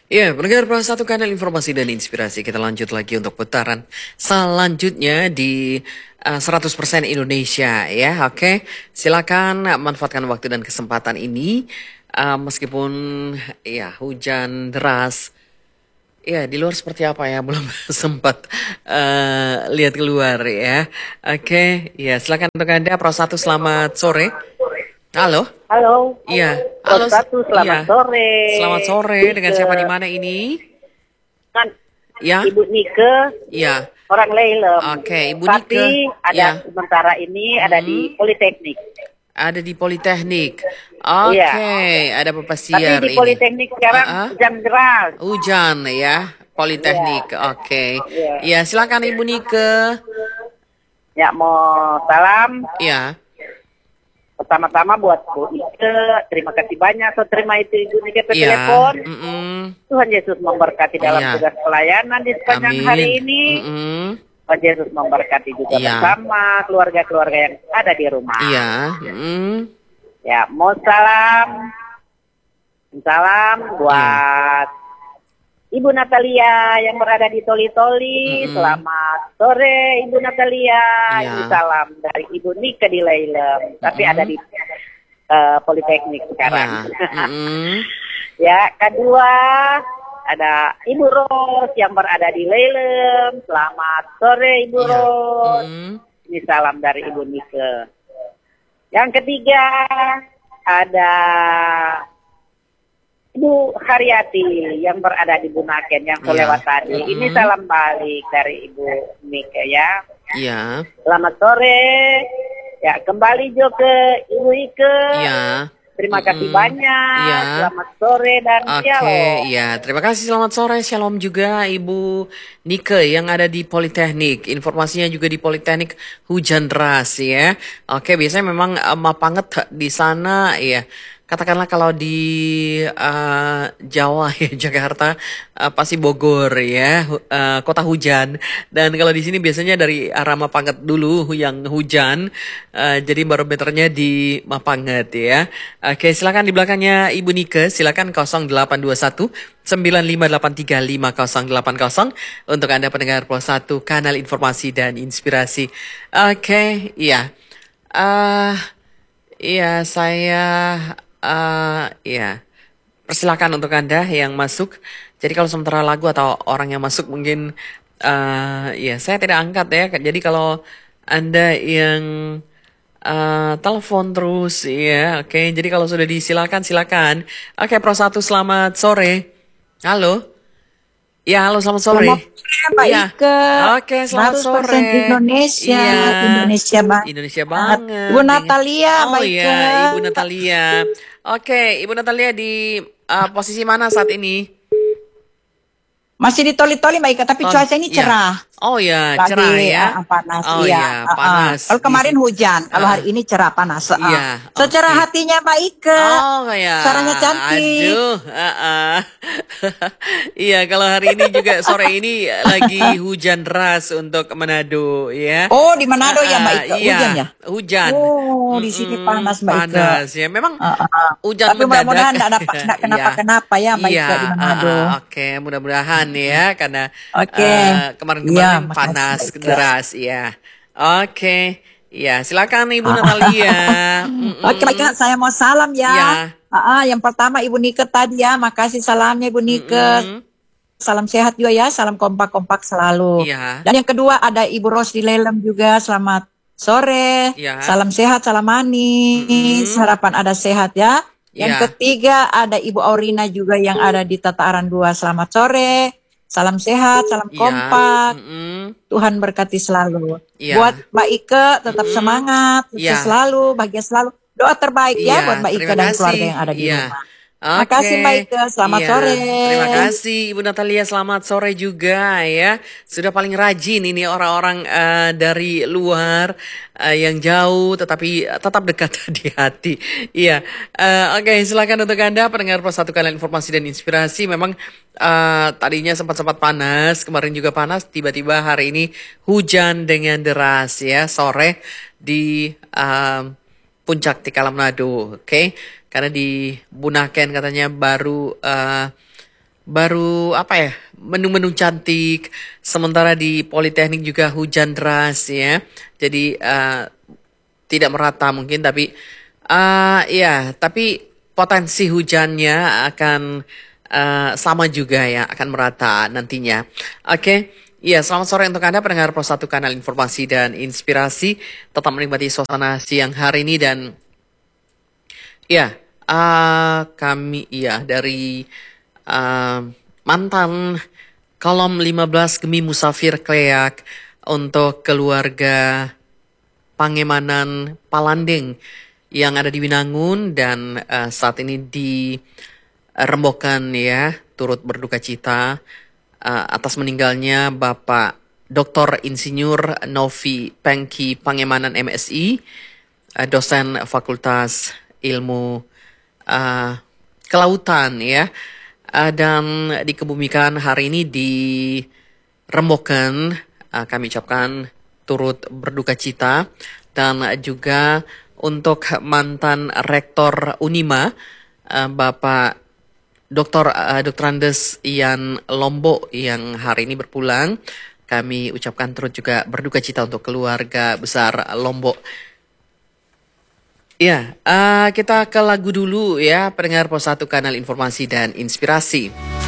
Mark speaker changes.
Speaker 1: Ya, pendengar Pro satu kanal informasi dan inspirasi. Kita lanjut lagi untuk putaran selanjutnya di 100% Indonesia ya. Oke, silakan manfaatkan waktu dan kesempatan ini. Meskipun ya hujan deras. Ya, di luar seperti apa ya? Belum sempat lihat keluar ya. Oke, ya silakan untuk Anda Pro satu selamat sore. Halo.
Speaker 2: Halo,
Speaker 1: Iya, halo.
Speaker 2: Rosatu, selamat
Speaker 1: Iya.
Speaker 2: sore.
Speaker 1: Selamat sore, dengan siapa di mana ini?
Speaker 2: Kan
Speaker 1: Ya,
Speaker 2: Ibu Nike,
Speaker 1: ya.
Speaker 2: orang Leilem.
Speaker 1: Oke, Ibu Nike.
Speaker 2: Tapi
Speaker 1: Ya,
Speaker 2: ada sementara ini ada di Politeknik.
Speaker 1: ada di Politeknik.
Speaker 2: Iya.
Speaker 1: Oke, ada Bapak
Speaker 2: Tapi
Speaker 1: Siar
Speaker 2: di
Speaker 1: ini.
Speaker 2: Politeknik sekarang
Speaker 1: Ah, ah.
Speaker 2: hujan deras.
Speaker 1: Hujan ya,
Speaker 2: Iya.
Speaker 1: Politeknik. Oke.
Speaker 2: Iya.
Speaker 1: Ya, silakan Ibu Nike.
Speaker 2: Ya mau salam.
Speaker 1: Ya,
Speaker 2: Pertama-tama buat Bu Nike, terima kasih banyak so terima itu Ibu Nike per
Speaker 1: ya.
Speaker 2: telepon. Tuhan Yesus memberkati dalam
Speaker 1: Iya.
Speaker 2: tugas pelayanan di sepanjang
Speaker 1: Amin.
Speaker 2: hari ini. Tuhan Yesus memberkati juga
Speaker 1: Iya.
Speaker 2: bersama keluarga-keluarga yang ada di rumah.
Speaker 1: Iya.
Speaker 2: Ya, mau salam buat Ibu Natalia yang berada di Toli-Toli. Selamat sore Ibu Natalia.
Speaker 1: Iya.
Speaker 2: Ini salam dari Ibu Nika di Leilem, tapi ada di Politeknik sekarang.
Speaker 1: Ya.
Speaker 2: Ya, kedua ada Ibu Ros yang berada di Leilem. Selamat sore Ibu
Speaker 1: Iya.
Speaker 2: Ros. Ini salam dari Ibu Nika. Yang ketiga ada Ibu Haryati yang berada di Bunaken yang lewat tadi. Ini salam balik dari Ibu Nika ya.
Speaker 1: Iya.
Speaker 2: Selamat sore. Ya, kembali juga ke Ibu Ike.
Speaker 1: Iya.
Speaker 2: Terima kasih banyak.
Speaker 1: Iya.
Speaker 2: Selamat sore dan
Speaker 1: Oke,
Speaker 2: shalom.
Speaker 1: ya. Terima kasih. Selamat sore. Shalom juga Ibu Nike yang ada di Politeknik. Informasinya juga di Politeknik hujan deras ya. Oke, biasanya memang mapanget di sana ya. Katakanlah kalau di Jawa ya, Jakarta pasti Bogor ya, kota hujan. Dan kalau di sini biasanya dari arah Mapanget dulu yang hujan, jadi barometernya di Mapanget ya. Oke, silakan di belakangnya Ibu Nike, silakan 0821 95835080 untuk Anda pendengar Plus 1 kanal informasi dan inspirasi. Oke, iya. Iya, saya ya, persilakan untuk Anda yang masuk. Jadi kalau sementara lagu atau orang yang masuk mungkin ya saya tidak angkat ya. Jadi kalau Anda yang telepon terus ya, oke. Jadi kalau sudah disilakan silakan. Oke, Pro 1 selamat sore. Halo. Ya, halo selamat sore.
Speaker 3: Selamat sore, Mbak
Speaker 1: Iya.
Speaker 3: Ike.
Speaker 1: Oke, selamat
Speaker 3: 100%
Speaker 1: sore.
Speaker 3: Indonesia,
Speaker 1: Iya.
Speaker 3: Indonesia banget.
Speaker 1: Indonesia banget.
Speaker 3: Ibu Natalia,
Speaker 1: Oh
Speaker 3: Mbak
Speaker 1: iya,
Speaker 3: Ike.
Speaker 1: Ibu Natalia. Oke, Ibu Natalia di posisi mana saat ini?
Speaker 3: Masih di Toli-Toli, Mbak Ike, tapi
Speaker 1: Oh,
Speaker 3: cuaca ini
Speaker 1: iya.
Speaker 3: cerah.
Speaker 1: Oh ya,
Speaker 3: Lagi
Speaker 1: cerah ya.
Speaker 3: panas,
Speaker 1: Oh
Speaker 3: iya.
Speaker 1: iya, panas.
Speaker 3: Kalau kemarin hujan, kalau hari ini cerah panas.
Speaker 1: Iya,
Speaker 3: Secerah
Speaker 1: oke.
Speaker 3: hatinya Mbak Ike.
Speaker 1: Oh ya.
Speaker 3: Suaranya cantik.
Speaker 1: Aduh, iya, kalau hari ini juga sore ini lagi hujan deras untuk Manado ya.
Speaker 3: Oh, di Manado ya Mbak Ike,
Speaker 1: Iya,
Speaker 3: hujan ya?
Speaker 1: hujan.
Speaker 3: Oh, di sini panas Mbak Ike.
Speaker 1: Panas ya. Memang hujan
Speaker 3: Tapi
Speaker 1: mendadak.
Speaker 3: mudah-mudahan tidak kenapa-kenapa ya Mbak
Speaker 1: Iya,
Speaker 3: Ike di Manado.
Speaker 1: oke, mudah-mudahan ya karena
Speaker 3: Oke.
Speaker 1: kemarin-kemarin
Speaker 3: Iya, makasih,
Speaker 1: panas
Speaker 3: Mbak Ike.
Speaker 1: deras ya. Oke. Ya, silakan Ibu Natalia.
Speaker 3: Oke, Mbak Ike, saya mau salam ya.
Speaker 1: Iya.
Speaker 3: Yang pertama Ibu Nike tadi ya, makasih salamnya Ibu Nike. Salam sehat juga ya, salam kompak-kompak selalu.
Speaker 1: Iya.
Speaker 3: Dan yang kedua ada Ibu Ros di Lelem juga, selamat sore.
Speaker 1: Iya.
Speaker 3: Salam sehat, salam manis. Harapan ada sehat ya. Yang
Speaker 1: Iya.
Speaker 3: ketiga ada Ibu Aurina juga yang ada di Tataran 2, selamat sore. Salam sehat, salam
Speaker 1: Iya.
Speaker 3: kompak. Tuhan berkati selalu.
Speaker 1: Iya.
Speaker 3: Buat Mbak Ike tetap semangat, sukses
Speaker 1: Iya.
Speaker 3: selalu, bahagia selalu. Doa terbaik ya buat Mbak Ike
Speaker 1: terima
Speaker 3: dan
Speaker 1: kasih.
Speaker 3: keluarga yang ada di
Speaker 1: Iya.
Speaker 3: rumah. Terima kasih Mbak Ike, selamat
Speaker 1: Iya,
Speaker 3: sore.
Speaker 1: Terima kasih Ibu Natalia, selamat sore juga ya. Sudah paling rajin ini orang-orang dari luar yang jauh tetapi tetap dekat di hati. Iya, oke, silakan untuk Anda pendengar Plus 1 kalian informasi dan inspirasi. Memang tadinya sempat-sempat panas, kemarin juga panas, tiba-tiba hari ini hujan dengan deras ya sore di Puncak Tikala Manado, oke? Karena di Bunaken katanya baru baru apa ya, mendung-mendung cantik. Sementara di Politeknik juga hujan deras ya. Jadi tidak merata mungkin, tapi ya, tapi potensi hujannya akan sama juga ya, akan merata nantinya. Oke. Ya, selamat sore untuk Anda pendengar Pro 1 Kanal Informasi dan Inspirasi. Tetap menikmati suasana siang hari ini dan ya, kami ya dari mantan kolom 15 Gemi Musafir Kleak untuk keluarga Pangemanan Palanding yang ada di Winangun dan saat ini di Rembokan ya, turut berduka cita atas meninggalnya Bapak Dr. Insinyur Novi Pengki Pangemanan MSI, dosen Fakultas Ilmu Kelautan ya, dan dikebumikan hari ini di Rembokan. Kami ucapkan turut berduka cita dan juga untuk mantan Rektor Unima Bapak Dr. Andes Ian Lombok yang hari ini berpulang. Kami ucapkan turut juga berduka cita untuk keluarga besar Lombok. Ya, kita ke lagu dulu ya, pendengar Pos 1 Kanal Informasi dan Inspirasi.